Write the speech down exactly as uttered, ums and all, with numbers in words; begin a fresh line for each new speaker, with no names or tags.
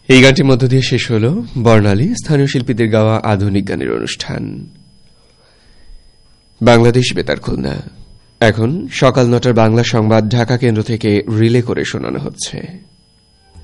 এই গানটির মধ্য দিয়ে শেষ হল বর্ণালী স্থানীয় শিল্পীদের গাওয়া আধুনিক গানের অনুষ্ঠান বাংলাদেশ বেতার খুলনা। এখন সকাল নটার বাংলা সংবাদ ঢাকা কেন্দ্র থেকে রিলে করে শোনানো হচ্ছে।